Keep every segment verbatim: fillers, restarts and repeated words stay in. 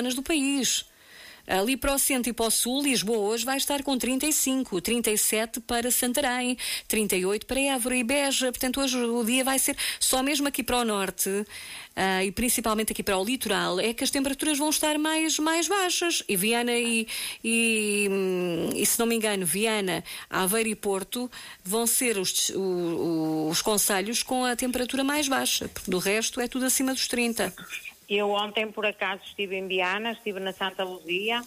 zonas do país. Ali para o centro e para o sul, Lisboa hoje vai estar com trinta e cinco, trinta e sete para Santarém, trinta e oito para Évora e Beja. Portanto, hoje o dia vai ser só mesmo aqui para o norte uh, e principalmente aqui para o litoral, é que as temperaturas vão estar mais, mais baixas. E Viana e, e, e, se não me engano, Viana, Aveiro e Porto vão ser os, os, os concelhos com a temperatura mais baixa, porque do resto é tudo acima dos trinta. Eu ontem, por acaso, estive em Viana, estive na Santa Luzia,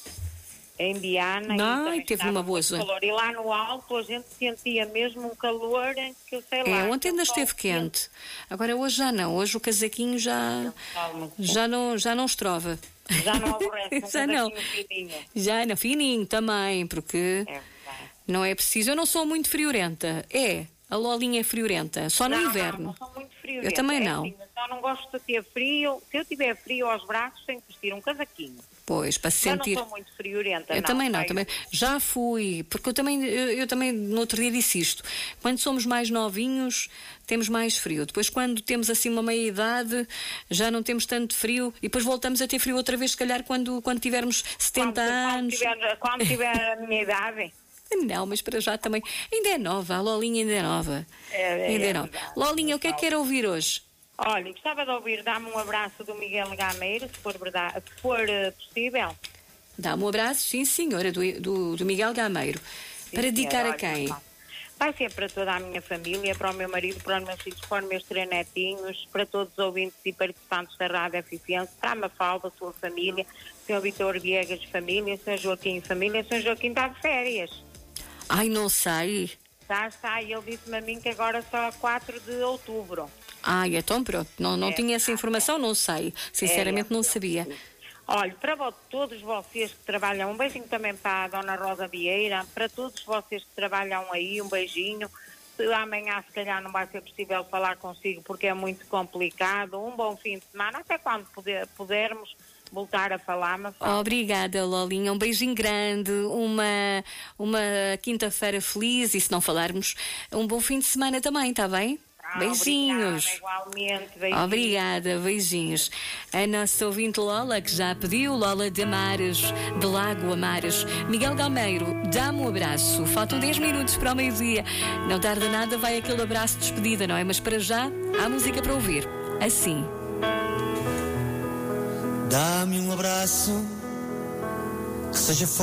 em Viana. Não, e teve uma boa zona. Calor. E lá no alto a gente sentia mesmo um calor que eu sei lá. É, ontem ainda esteve quente. Agora hoje já não. Hoje o casaquinho já, já, não, já não estrova. Já não aborrece, um já não. Fininho. Já não, fininho também, porque é, não é preciso. Eu não sou muito friorenta. É. A Lolinha é friorenta, só no não, inverno. Não, não sou muito friorenta. Eu também é não. Assim, eu só não gosto de ter frio. Se eu tiver frio aos braços, tenho que vestir um casaquinho. Pois, para se eu sentir... Eu não sou muito friorenta, Eu não. também não, Ai, também. Já fui, porque eu também, eu, eu também no outro dia disse isto. Quando somos mais novinhos, temos mais frio. Depois, quando temos assim uma meia idade, já não temos tanto frio. E depois voltamos a ter frio outra vez, se calhar, quando, quando tivermos setenta quando, anos. Quando tiver, quando tiver a minha idade... Não, mas para já também. Ainda é nova, a Lolinha ainda é nova. É, ainda é, é nova. verdade. Lolinha, o que é que quer ouvir hoje? Olha, gostava de ouvir, dá-me um abraço do Miguel Gameiro, se for, verdade, se for uh, possível. Dá-me um abraço, sim senhora, do, do, do Miguel Gameiro. Sim, para dedicar senhora, a quem? Olha, vai ser para toda a minha família, para o meu marido, para os meus filhos, para os meus três netinhos, para todos os ouvintes e participantes da Rádio Eficiência, para a Mafalda, a sua família, senhor Vitor Viegas, família, senhor Joaquim, família, senhor Joaquim está de férias. Ai, não sei. Já está, e ele disse-me a mim que agora só quatro de outubro. Ai, então pronto, não, não é, tinha essa informação, não sei. Sinceramente é, não sabia. Olha, para todos vocês que trabalham, um beijinho também para a Dona Rosa Vieira, para todos vocês que trabalham aí, um beijinho. Se amanhã se calhar não vai ser possível falar consigo porque é muito complicado, um bom fim de semana, até quando puder, pudermos voltar a falar. Mas... Obrigada, Lolinha, um beijinho grande, uma, uma quinta-feira feliz e se não falarmos, um bom fim de semana também, está bem? Ah, beijinhos. Obrigada, igualmente, beijinhos. Obrigada, beijinhos. A nossa ouvinte Lola, que já pediu, Lola de Amares, de Lago Amares. Miguel Gameiro, dá-me um abraço. Faltam dez minutos para o meio-dia. Não tarda nada, vai aquele abraço de despedida, não é? Mas para já, há música para ouvir. Assim. Dá-me um abraço que seja forte.